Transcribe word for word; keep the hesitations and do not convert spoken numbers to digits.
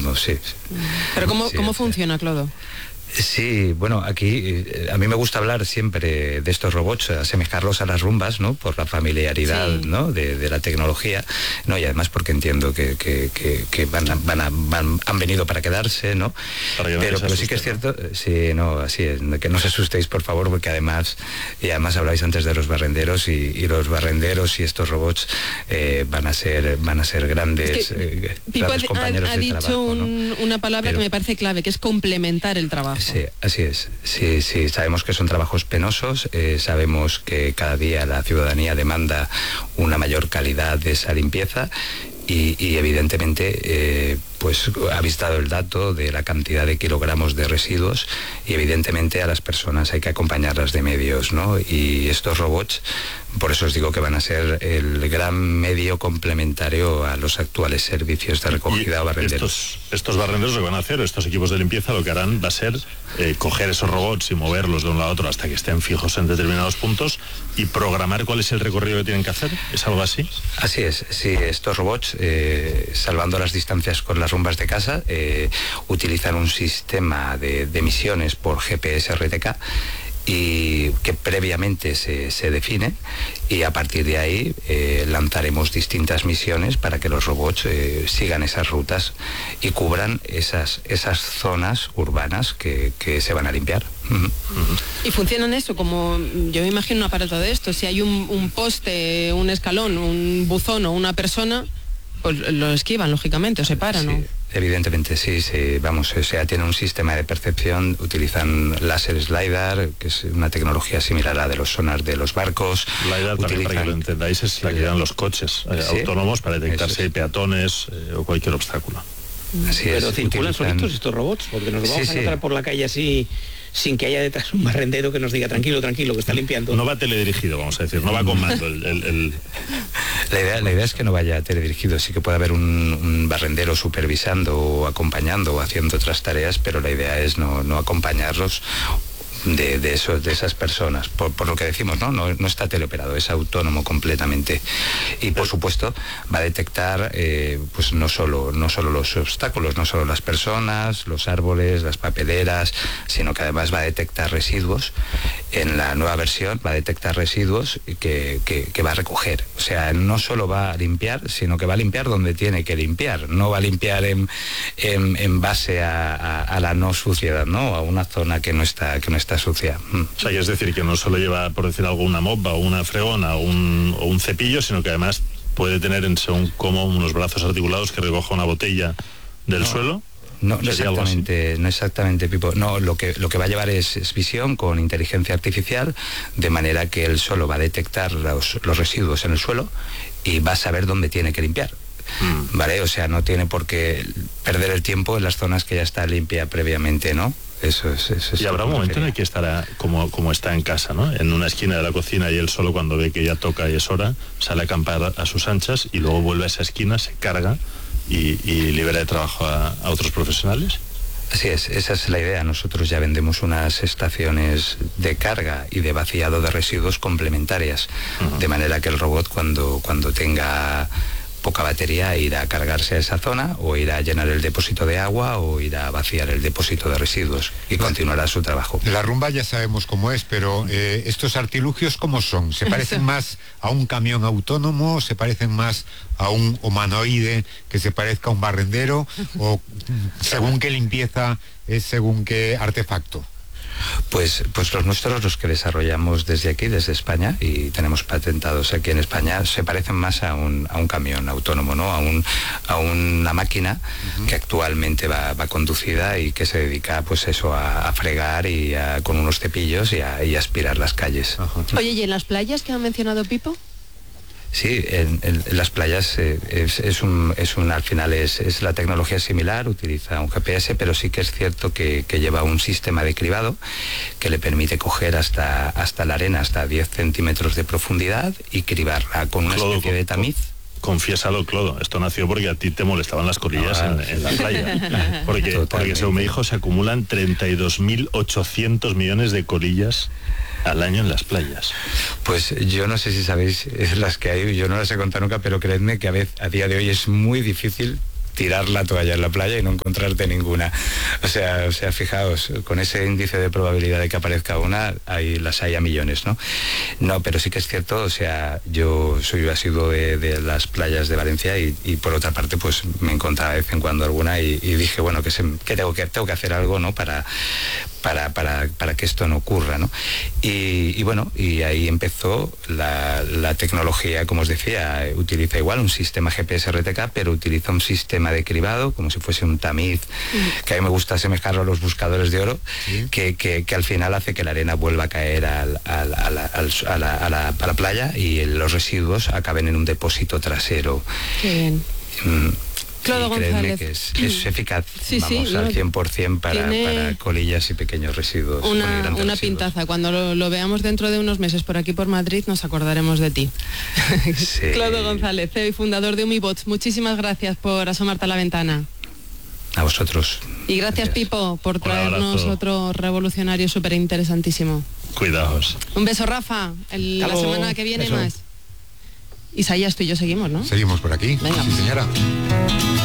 decimos, sí. Pero ¿cómo, sí, ¿cómo sí. funciona, Clodo? Sí, bueno, aquí eh, a mí me gusta hablar siempre de estos robots, asemejarlos a las rumbas, ¿no? Por la familiaridad, sí. ¿no? De, de la tecnología, ¿no? Y además porque entiendo que, que, que, que van, a, van, a, van han venido para quedarse, ¿no? Para que no pero, pero sí que es cierto, ¿no? Sí, no, así es, que no se asustéis, por favor, porque además, y además hablabais antes de los barrenderos y, y los barrenderos y estos robots eh, van a ser van a ser grandes, es que, eh, grandes ha, compañeros ha de dicho trabajo, un, ¿no? una palabra pero, que me parece clave, que es complementar el trabajo. Sí, así es. Sí, sí, sabemos que son trabajos penosos, eh, sabemos que cada día la ciudadanía demanda una mayor calidad de esa limpieza y, y evidentemente eh, pues habéis dado el dato de la cantidad de kilogramos de residuos y evidentemente a las personas hay que acompañarlas de medios, ¿no? Y estos robots, por eso os digo que van a ser el gran medio complementario a los actuales servicios de recogida o barrenderos. Estos, estos barrenderos lo que van a hacer, estos equipos de limpieza lo que harán va a ser eh, coger esos robots y moverlos de un lado a otro hasta que estén fijos en determinados puntos y programar cuál es el recorrido que tienen que hacer. ¿Es algo así? Así es, sí, estos robots, eh, salvando las distancias con las rumbas de casa, eh, utilizan un sistema de, de misiones por G P S R T K y que previamente se, se define y a partir de ahí eh, lanzaremos distintas misiones para que los robots eh, sigan esas rutas y cubran esas, esas zonas urbanas que, que se van a limpiar. Uh-huh. Y funcionan eso, como yo me imagino un aparato de esto, si hay un, un poste, un escalón, un buzón o una persona, pues lo esquivan lógicamente o se paran, sí. ¿no? Evidentemente sí, sí, vamos, o sea, tiene un sistema de percepción, utilizan láser slidar, que es una tecnología similar a la de los sonars de los barcos. LiDAR, utilizan... para que lo entendáis, es la que dan los coches eh, sí, autónomos para detectar si hay peatones eh, o cualquier obstáculo. Así Pero es, circulan utilizan... solitos estos robots, porque nos vamos sí, a encontrar sí. por la calle así, sin que haya detrás un barrendero que nos diga tranquilo, tranquilo, que está limpiando. No va teledirigido, vamos a decir, no va con mando. El, el, el... La, idea, la idea es que no vaya teledirigido, sí que puede haber un, un barrendero supervisando o acompañando o haciendo otras tareas, pero la idea es no, no acompañarlos de, de, eso, de esas personas, por, por lo que decimos, ¿no? No, no está teleoperado, es autónomo completamente. Y por supuesto va a detectar eh, pues no solo, no solo los obstáculos, no solo las personas, los árboles, las papeleras, sino que además va a detectar residuos. En la nueva versión va a detectar residuos que, que, que va a recoger. O sea, no solo va a limpiar, sino que va a limpiar donde tiene que limpiar. No va a limpiar en, en, en base a, a, a la no suciedad, ¿no? A una zona que no está, que no está sucia. Mm. O sea, es decir, que no solo lleva, por decir algo, una mopa o una fregona o un, o un cepillo, sino que además puede tener en según cómo unos brazos articulados que recoja una botella del no. suelo. No, no exactamente, no exactamente, Pipo. No, lo que lo que va a llevar es, es visión con inteligencia artificial, de manera que él solo va a detectar los, los residuos en el suelo y va a saber dónde tiene que limpiar. Mm. ¿Vale? O sea, no tiene por qué perder el tiempo en las zonas que ya está limpia previamente, ¿no? Eso es, eso es. Y habrá un momento en el que estará como, como está en casa, ¿no? En una esquina de la cocina y él solo cuando ve que ya toca y es hora, sale a acampar a sus anchas y luego vuelve a esa esquina, se carga y, y libera de trabajo a, a otros profesionales. Así es, esa es la idea. Nosotros ya vendemos unas estaciones de carga y de vaciado de residuos complementarias, uh-huh. de manera que el robot cuando, cuando tenga poca batería irá a cargarse a esa zona o irá a llenar el depósito de agua o irá a vaciar el depósito de residuos y continuará su trabajo. La rumba ya sabemos cómo es, pero eh, estos artilugios ¿cómo son? ¿Se parecen más a un camión autónomo? ¿Se parecen más a un humanoide que se parezca a un barrendero? ¿O según qué limpieza es según qué artefacto? Pues, pues los nuestros, los que desarrollamos desde aquí, desde España, y tenemos patentados aquí en España, se parecen más a un, a un camión autónomo, ¿no? A, un, a una máquina uh-huh. que actualmente va, va conducida y que se dedica, pues eso, a, a fregar y a, con unos cepillos y a, y a aspirar las calles. Uh-huh. Oye, ¿y en las playas que ha mencionado Pipo? Sí, en, en, en las playas eh, es, es, un, es un, al final es, es la tecnología similar, utiliza un G P S, pero sí que es cierto que, que lleva un sistema de cribado que le permite coger hasta, hasta la arena, hasta diez centímetros de profundidad y cribarla con una Clodo, especie de tamiz. Confiésalo, Clodo, esto nació porque a ti te molestaban las colillas ah, en, en la playa. Porque, porque según me dijo, se acumulan treinta y dos mil ochocientos millones de colillas al año en las playas. Pues yo no sé si sabéis las que hay, yo no las he contado nunca, pero creedme que a, vez, a día de hoy es muy difícil tirar la toalla en la playa y no encontrarte ninguna. O sea, o sea, fijaos, con ese índice de probabilidad de que aparezca una, hay, las hay a millones, ¿no? No, pero sí que es cierto, o sea, yo soy asiduo de, de las playas de Valencia y, y por otra parte, pues me encontraba de vez en cuando alguna y, y dije, bueno, que, se, que, tengo que tengo que hacer algo, ¿no? Para, para, para, para que esto no ocurra, ¿no? Y, y bueno, y ahí empezó la, la tecnología, como os decía, utiliza igual un sistema G P S R T K, pero utiliza un sistema de cribado, como si fuese un tamiz, mm. que a mí me gusta asemejarlo a los buscadores de oro, ¿sí? que, que, que al final hace que la arena vuelva a caer al, al, a, la, al, a, la, a, la, a la playa y los residuos acaben en un depósito trasero. Qué bien. Mm. Clodo González. Que es, es eficaz, sí, vamos, sí, al no, cien por ciento para, para colillas y pequeños residuos. Una, una residuos. pintaza. Cuando lo, lo veamos dentro de unos meses por aquí por Madrid, nos acordaremos de ti. Sí. Clodo González, C E O y fundador de Humibots. Muchísimas gracias por asomarte a la ventana. A vosotros. Y gracias, gracias. Pipo, por traernos otro revolucionario súper interesantísimo. Cuidaos. Un beso, Rafa. El, la semana que viene beso. Más. Isaías, tú y yo seguimos, ¿no? Seguimos por aquí. Venga. Sí, señora.